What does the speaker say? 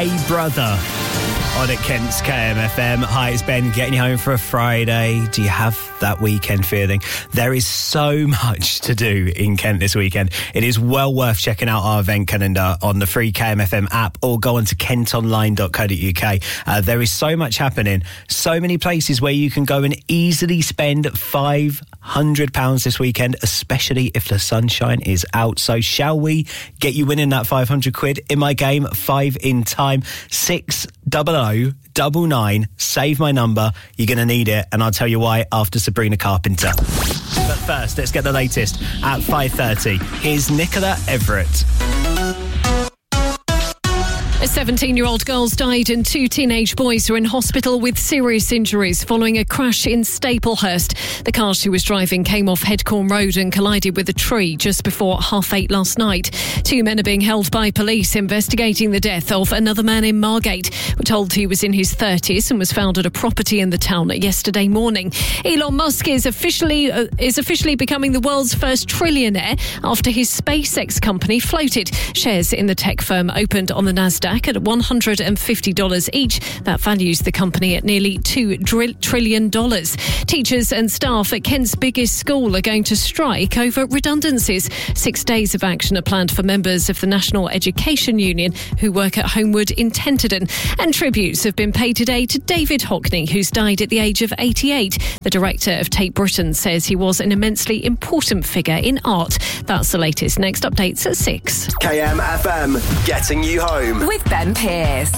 Hey Brother on at Kent's KMFM. Hi, it's Ben getting you home for a Friday. Do you have that weekend feeling? There is so much to do in Kent this weekend. It is well worth checking out our event calendar on the free KMFM app or go on to kentonline.co.uk. There is so much happening. So many places where you can go and easily spend £500 this weekend, especially if the sunshine is out. So shall we get you winning that 500 quid in my game? 5 in time. 60099. Save my number. You're going to need it, and I'll tell you why after Sabrina Carpenter. But first, let's get the latest at 5:30. Here's Nicola Everett. A 17-year-old girl's died and 2 teenage boys are in hospital with serious injuries following a crash in Staplehurst. The car she was driving came off Headcorn Road and collided with a tree just before 8:30 last night. 2 men are being held by police investigating the death of another man in Margate. We're told he was in his 30s and was found at a property in the town yesterday morning. Elon Musk is officially becoming the world's first trillionaire after his SpaceX company floated. Shares in the tech firm opened on the Nasdaq at $150 each. That values the company at nearly $2 trillion. Teachers and staff at Kent's biggest school are going to strike over redundancies. 6 days of action are planned for members of the National Education Union who work at Homewood in Tenterden. And tributes have been paid today to David Hockney, who's died at the age of 88. The director of Tate Britain says he was an immensely important figure in art. That's the latest. Next updates at 6. KMFM, getting you home. With Ben Pearce.